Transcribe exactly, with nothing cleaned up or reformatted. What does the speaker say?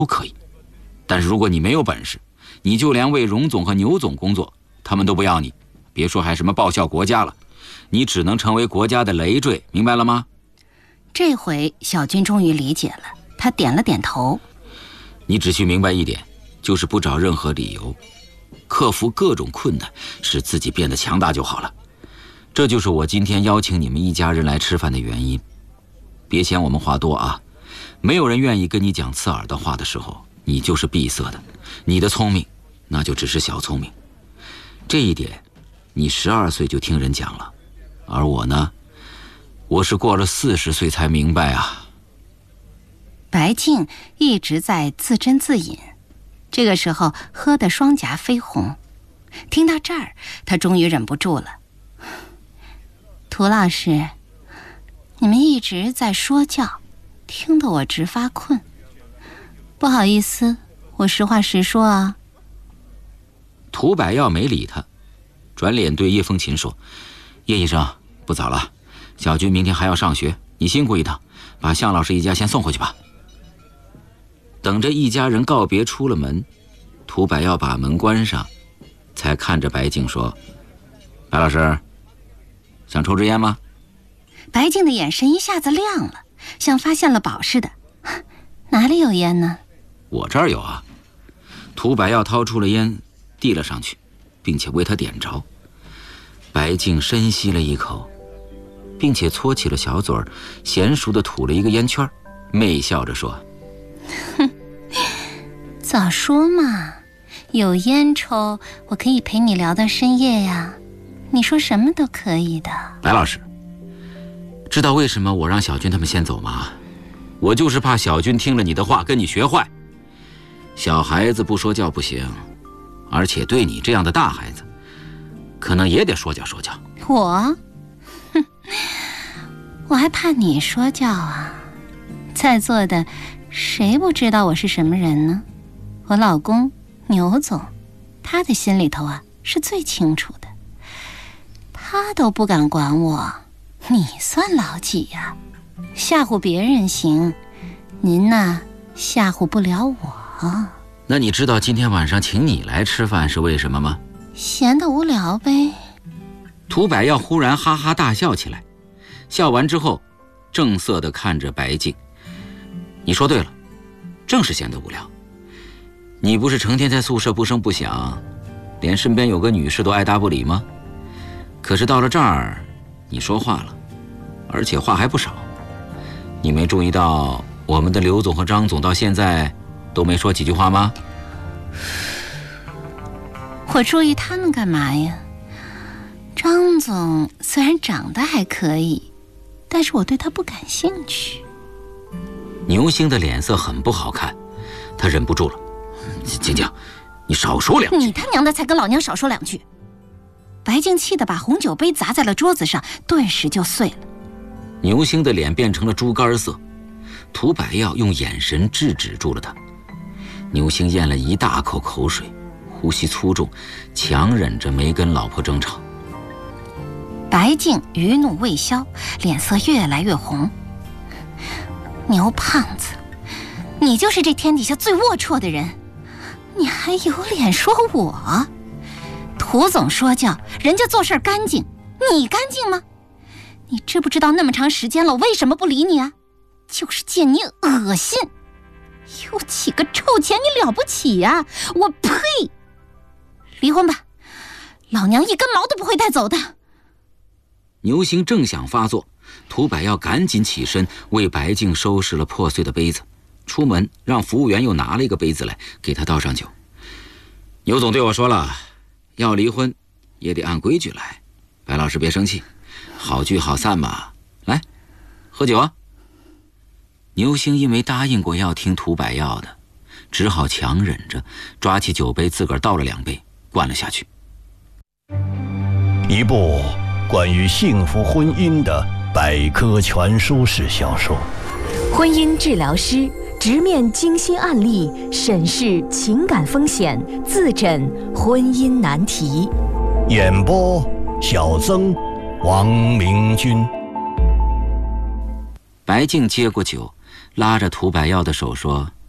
都可以。但是如果你没有本事，你就连为荣总和牛总工作，他们都不要你，别说还什么报效国家了，你只能成为国家的累赘，明白了吗？ 这回小军终于理解了，他点了点头。 你只需明白一点，就是不找任何理由，克服各种困难，使自己变得强大就好了。这就是我今天邀请你们一家人来吃饭的原因。别嫌我们话多啊，没有人愿意跟你讲刺耳的话的时候，你就是闭塞的，你的聪明那就只是小聪明。这一点你十二岁就听人讲了，而我呢，我是过了四十岁才明白啊。 白净一直在自斟自饮，这个时候喝得双颊绯红。听到这儿，他终于忍不住了。涂老师，你们一直在说教，听得我直发困。不好意思，我实话实说啊。 涂百耀没理他，转脸对叶风琴说：叶医生，不早了，小军明天还要上学，你辛苦一趟，把向老师一家先送回去吧。等着一家人告别出了门，涂百耀把门关上，才看着白净说：白老师，想抽支烟吗？ 白净的眼神一下子亮了，像发现了宝似的。哪里有烟呢？ 我这儿有啊。涂百耀掏出了烟递了上去，并且为他点着。白净深吸了一口，并且搓起了小嘴儿，娴熟地吐了一个烟圈，媚笑着说： 哼，早说嘛，有烟抽，我可以陪你聊到深夜呀，你说什么都可以的。 白老师，知道为什么我让小军他们先走吗？我就是怕小军听了你的话跟你学坏。小孩子不说教不行，而且对你这样的大孩子，可能也得说教说教。 我？哼，我还怕你说教啊？在座的谁不知道我是什么人呢？我老公牛总，他的心里头啊是最清楚的，他都不敢管我，你算老几呀？吓唬别人行，您呐吓唬不了我。 那你知道今天晚上请你来吃饭是为什么吗？ 闲得无聊呗。 涂百耀忽然哈哈大笑起来，笑完之后正色地看着白净。你说对了，正是闲得无聊。你不是成天在宿舍不声不响，连身边有个女士都爱搭不理吗？可是到了这儿，你说话了，而且话还不少。你没注意到我们的刘总和张总到现在都没说几句话吗？ 我注意他们干嘛呀？张总虽然长得还可以，但是我对他不感兴趣。 牛星的脸色很不好看，他忍不住了。静静，你少说两句。 你他娘的才跟老娘少说两句！白净气得把红酒杯砸在了桌子上，顿时就碎了。 牛星的脸变成了猪肝色，涂百耀用眼神制止住了他。牛星咽了一大口口水，呼吸粗重，强忍着没跟老婆争吵。 白净余怒未消，脸色越来越红。牛胖子，你就是这天底下最龌龊的人，你还有脸说我？涂总说教，人家做事干净，你干净吗？你知不知道那么长时间了，我为什么不理你啊？就是见你恶心，有几个臭钱你了不起呀？我呸！离婚吧，老娘一根毛都不会带走的。 牛星正想发作，涂百耀赶紧起身为白净收拾了破碎的杯子，出门让服务员又拿了一个杯子来给他倒上酒。牛总对我说了，要离婚也得按规矩来，白老师别生气，好聚好散嘛，来喝酒啊。牛星因为答应过要听涂百耀的，只好强忍着抓起酒杯自个儿倒了两杯灌了下去。 一部关于幸福婚姻的百科全书式小说， 婚姻治疗师直面惊心案例，审视情感风险，自诊婚姻难题。 演播小曾、王明君。 白净接过酒，拉着涂百耀的手说：